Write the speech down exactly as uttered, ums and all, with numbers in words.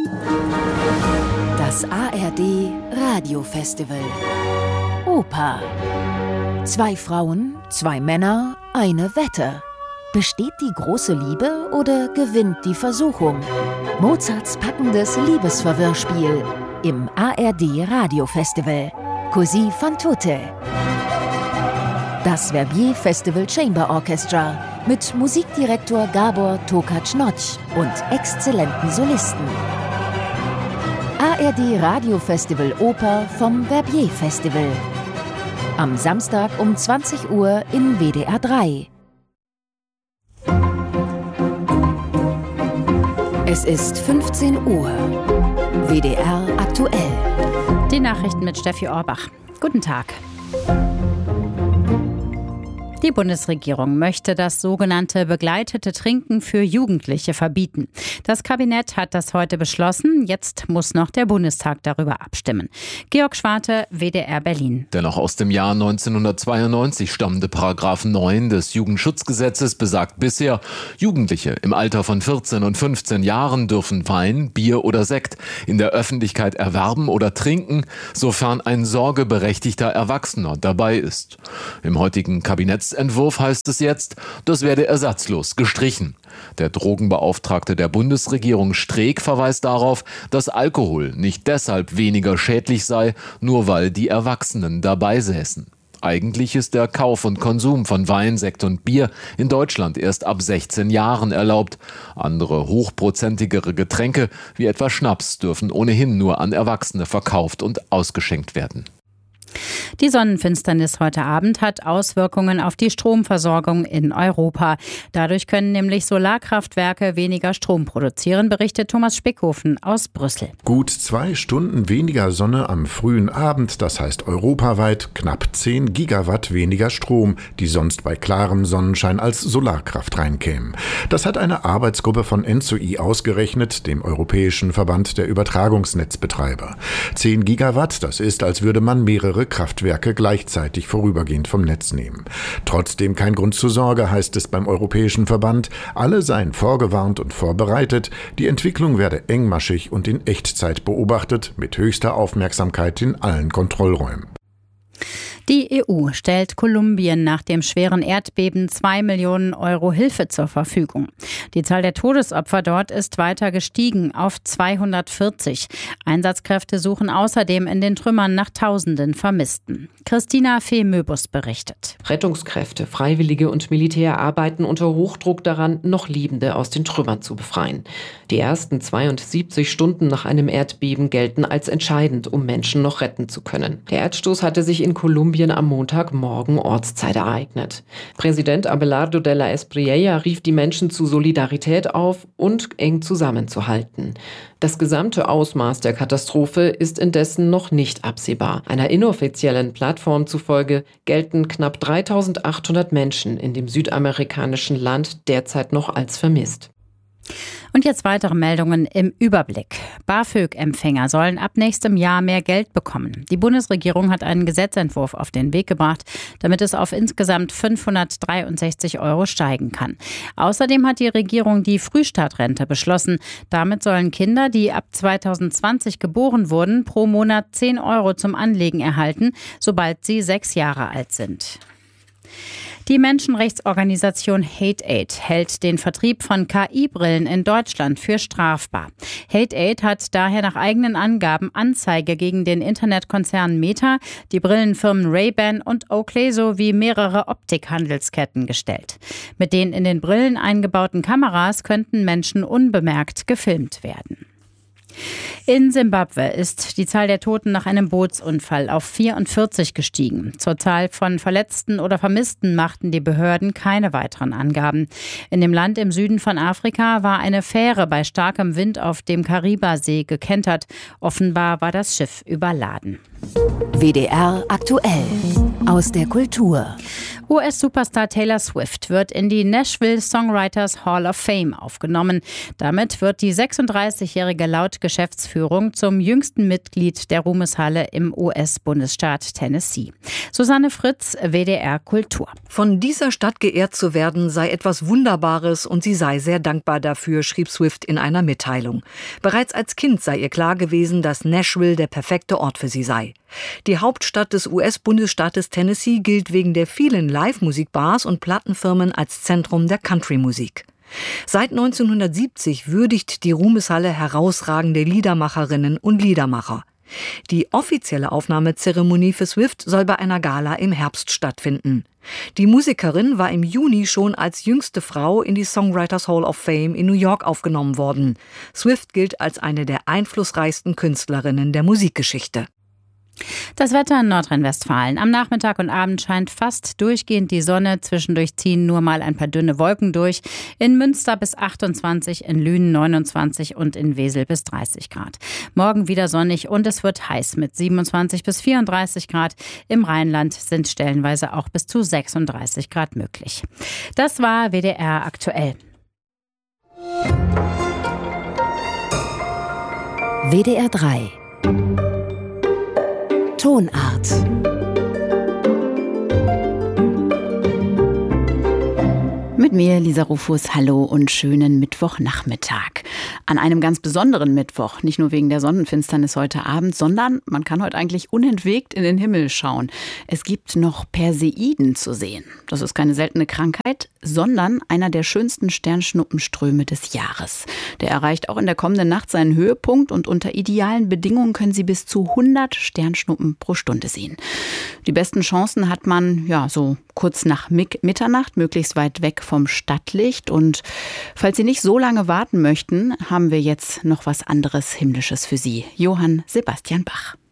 Das A R D Radiofestival. Oper. Zwei Frauen, zwei Männer, eine Wette. Besteht die große Liebe oder gewinnt die Versuchung? Mozarts packendes Liebesverwirrspiel im A R D Radiofestival. Così fan tutte. Das Verbier Festival Chamber Orchestra mit Musikdirektor Gabor Tokac-Notch und exzellenten Solisten. A R D Radiofestival Oper vom Verbier Festival. Am Samstag um zwanzig Uhr in W D R drei. Es ist fünfzehn Uhr. W D R aktuell. Die Nachrichten mit Steffi Orbach. Guten Tag. Die Bundesregierung möchte das sogenannte begleitete Trinken für Jugendliche verbieten. Das Kabinett hat das heute beschlossen. Jetzt muss noch der Bundestag darüber abstimmen. Georg Schwarte, W D R Berlin. Der noch aus dem Jahr neunzehnhundertzweiundneunzig stammende Paragraph neun des Jugendschutzgesetzes besagt bisher, Jugendliche im Alter von vierzehn und fünfzehn Jahren dürfen Wein, Bier oder Sekt in der Öffentlichkeit erwerben oder trinken, sofern ein sorgeberechtigter Erwachsener dabei ist. Im heutigen Kabinetts Entwurf heißt es jetzt, das werde ersatzlos gestrichen. Der Drogenbeauftragte der Bundesregierung Streeck verweist darauf, dass Alkohol nicht deshalb weniger schädlich sei, nur weil die Erwachsenen dabei säßen. Eigentlich ist der Kauf und Konsum von Wein, Sekt und Bier in Deutschland erst ab sechzehn Jahren erlaubt. Andere hochprozentigere Getränke, wie etwa Schnaps, dürfen ohnehin nur an Erwachsene verkauft und ausgeschenkt werden. Die Sonnenfinsternis heute Abend hat Auswirkungen auf die Stromversorgung in Europa. Dadurch können nämlich Solarkraftwerke weniger Strom produzieren, berichtet Thomas Spickhofen aus Brüssel. Gut zwei Stunden weniger Sonne am frühen Abend, das heißt europaweit knapp zehn Gigawatt weniger Strom, die sonst bei klarem Sonnenschein als Solarkraft reinkämen. Das hat eine Arbeitsgruppe von ENTSO-I ausgerechnet, dem Europäischen Verband der Übertragungsnetzbetreiber. zehn Gigawatt, das ist, als würde man mehrere Kraftwerke gleichzeitig vorübergehend vom Netz nehmen. Trotzdem kein Grund zur Sorge, heißt es beim Europäischen Verband. Alle seien vorgewarnt und vorbereitet. Die Entwicklung werde engmaschig und in Echtzeit beobachtet, mit höchster Aufmerksamkeit in allen Kontrollräumen. Die E U stellt Kolumbien nach dem schweren Erdbeben zwei Millionen Euro Hilfe zur Verfügung. Die Zahl der Todesopfer dort ist weiter gestiegen auf zweihundertvierzig. Einsatzkräfte suchen außerdem in den Trümmern nach Tausenden Vermissten. Christina Fee-Möbus berichtet. Rettungskräfte, Freiwillige und Militär arbeiten unter Hochdruck daran, noch Lebende aus den Trümmern zu befreien. Die ersten zweiundsiebzig Stunden nach einem Erdbeben gelten als entscheidend, um Menschen noch retten zu können. Der Erdstoß hatte sich in Kolumbien am Montagmorgen Ortszeit ereignet. Präsident Abelardo de la Espriella rief die Menschen zu Solidarität auf und eng zusammenzuhalten. Das gesamte Ausmaß der Katastrophe ist indessen noch nicht absehbar. Einer inoffiziellen Plattform zufolge gelten knapp dreitausendachthundert Menschen in dem südamerikanischen Land derzeit noch als vermisst. Und jetzt weitere Meldungen im Überblick. BAföG-Empfänger sollen ab nächstem Jahr mehr Geld bekommen. Die Bundesregierung hat einen Gesetzentwurf auf den Weg gebracht, damit es auf insgesamt fünfhundertdreiundsechzig Euro steigen kann. Außerdem hat die Regierung die Frühstartrente beschlossen. Damit sollen Kinder, die ab zweitausendzwanzig geboren wurden, pro Monat zehn Euro zum Anlegen erhalten, sobald sie sechs Jahre alt sind. Die Menschenrechtsorganisation Hate-Aid hält den Vertrieb von K I-Brillen in Deutschland für strafbar. Hate-Aid hat daher nach eigenen Angaben Anzeige gegen den Internetkonzern Meta, die Brillenfirmen Ray-Ban und Oakley sowie mehrere Optikhandelsketten gestellt. Mit den in den Brillen eingebauten Kameras könnten Menschen unbemerkt gefilmt werden. In Simbabwe ist die Zahl der Toten nach einem Bootsunfall auf vierundvierzig gestiegen. Zur Zahl von Verletzten oder Vermissten machten die Behörden keine weiteren Angaben. In dem Land im Süden von Afrika war eine Fähre bei starkem Wind auf dem Karibasee gekentert. Offenbar war das Schiff überladen. W D R aktuell aus der Kultur. U S-Superstar Taylor Swift wird in die Nashville Songwriters Hall of Fame aufgenommen. Damit wird die sechsunddreißigjährige laut Geschäftsführung zum jüngsten Mitglied der Ruhmeshalle im U S-Bundesstaat Tennessee. Susanne Fritz, W D R Kultur. Von dieser Stadt geehrt zu werden, sei etwas Wunderbares und sie sei sehr dankbar dafür, schrieb Swift in einer Mitteilung. Bereits als Kind sei ihr klar gewesen, dass Nashville der perfekte Ort für sie sei. Die Hauptstadt des U S-Bundesstaates Tennessee gilt wegen der vielen Live-Musikbars und Plattenfirmen als Zentrum der Country-Musik. Seit neunzehnhundertsiebzig würdigt die Ruhmeshalle herausragende Liedermacherinnen und Liedermacher. Die offizielle Aufnahmezeremonie für Swift soll bei einer Gala im Herbst stattfinden. Die Musikerin war im Juni schon als jüngste Frau in die Songwriters Hall of Fame in New York aufgenommen worden. Swift gilt als eine der einflussreichsten Künstlerinnen der Musikgeschichte. Das Wetter in Nordrhein-Westfalen. Am Nachmittag und Abend scheint fast durchgehend die Sonne. Zwischendurch ziehen nur mal ein paar dünne Wolken durch. In Münster bis achtundzwanzig, in Lünen neunundzwanzig und in Wesel bis dreißig Grad. Morgen wieder sonnig und es wird heiß mit siebenundzwanzig bis vierunddreißig Grad. Im Rheinland sind stellenweise auch bis zu sechsunddreißig Grad möglich. Das war W D R aktuell. W D R drei Tonart. Mit mir, Lisa Rufus, hallo und schönen Mittwochnachmittag. An einem ganz besonderen Mittwoch, nicht nur wegen der Sonnenfinsternis heute Abend, sondern man kann heute eigentlich unentwegt in den Himmel schauen. Es gibt noch Perseiden zu sehen. Das ist keine seltene Krankheit, sondern einer der schönsten Sternschnuppenströme des Jahres. Der erreicht auch in der kommenden Nacht seinen Höhepunkt und unter idealen Bedingungen können Sie bis zu hundert Sternschnuppen pro Stunde sehen. Die besten Chancen hat man ja so kurz nach Mitternacht, möglichst weit weg vom Stadtlicht. Und falls Sie nicht so lange warten möchten, haben wir jetzt noch was anderes Himmlisches für Sie. Johann Sebastian Bach.